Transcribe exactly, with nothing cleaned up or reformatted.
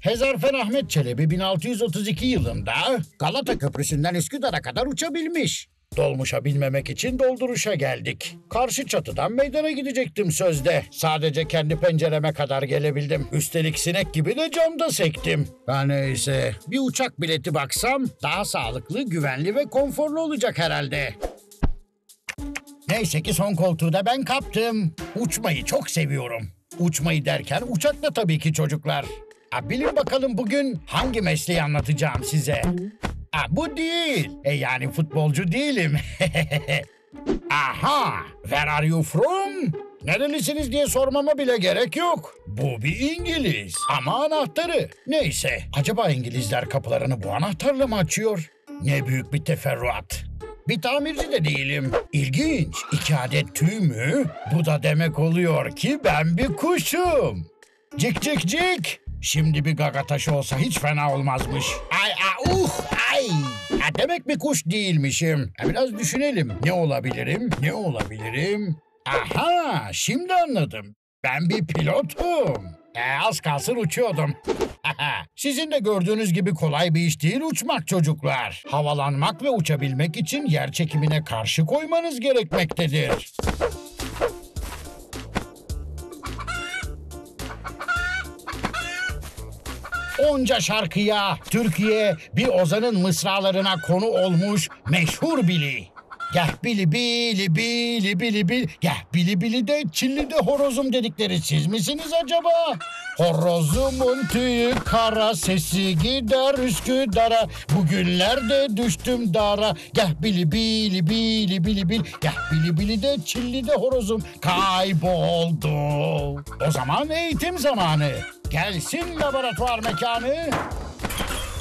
Hezarfen Ahmet Çelebi bin altı yüz otuz iki yılında Galata Köprüsü'nden Üsküdar'a kadar uçabilmiş. Dolmuşa binmemek için dolduruşa geldik. Karşı çatıdan meydana gidecektim sözde. Sadece kendi pencereme kadar gelebildim. Üstelik sinek gibi de camda sektim. Ha neyse, bir uçak bileti baksam daha sağlıklı, güvenli ve konforlu olacak herhalde. Neyse ki son koltuğu da ben kaptım. Uçmayı çok seviyorum. Uçmayı derken uçakla tabii ki çocuklar. Ha, bilin bakalım bugün hangi mesleği anlatacağım size. Ha, bu değil. E yani futbolcu değilim. Aha! Where are you from? Nerelisiniz diye sormama bile gerek yok. Bu bir İngiliz ama anahtarı. Neyse, acaba İngilizler kapılarını bu anahtarla mı açıyor? Ne büyük bir teferruat. Bir tamirci de değilim. İlginç. İki adet tüy mü? Bu da demek oluyor ki ben bir kuşum. Cik cik cik. Şimdi bir gaga taşı olsa hiç fena olmazmış. Ay ay uh ay. Ha, demek bir kuş değilmişim. Ha, biraz düşünelim. Ne olabilirim? Ne olabilirim? Aha, şimdi anladım. Ben bir pilotum. E, az kalsın uçuyordum. Sizin de gördüğünüz gibi kolay bir iş değil uçmak çocuklar. Havalanmak ve uçabilmek için yer çekimine karşı koymanız gerekmektedir. Onca şarkıya, Türkiye bir ozanın mısralarına konu olmuş meşhur Bili. Geh bili bili bili bili bil, geh bili bili de çilli de horozum dedikleri siz misiniz acaba? Horozumun tüyü kara, sesi gider Üsküdar'a, bugünlerde düştüm dara. Geh bili bili bili bili bil, geh bili bili de çilli de horozum kayboldu. O zaman eğitim zamanı. Gelsin laboratuvar mekanı.